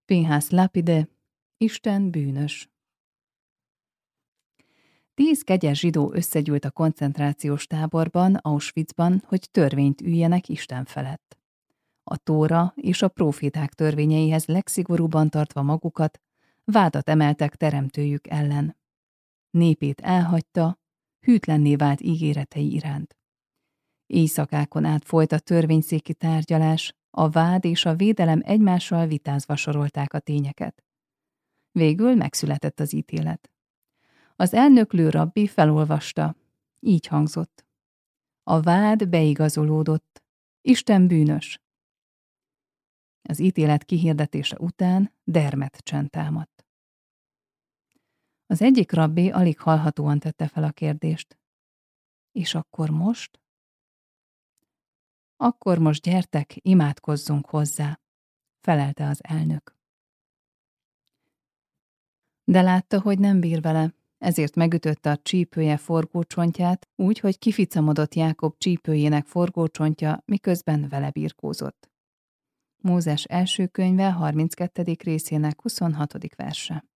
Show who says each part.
Speaker 1: Pinhas Lapide, Isten bűnös. 10 kegyes zsidó összegyűlt a koncentrációs táborban, Auschwitzban, hogy törvényt üljenek Isten felett. A Tóra és a próféták törvényeihez legszigorúbban tartva magukat, vádat emeltek teremtőjük ellen. Népét elhagyta, hűtlenné vált ígéretei iránt. Éjszakákon át folyt a törvényszéki tárgyalás, a vád és a védelem egymással vitázva sorolták a tényeket. Végül megszületett az ítélet. Az elnöklő rabbi felolvasta, így hangzott. A vád beigazolódott, Isten bűnös. Az ítélet kihirdetése után dermedt csend támadt. Az egyik rabbi alig hallhatóan tette fel a kérdést. És akkor most? Akkor most gyertek, imádkozzunk hozzá, felelte az elnök. De látta, hogy nem bír vele, ezért megütötte a csípője forgócsontját, úgy, hogy kificamodott Jákob csípőjének forgócsontja, miközben vele birkózott. Mózes első könyve 32. részének 26. verse.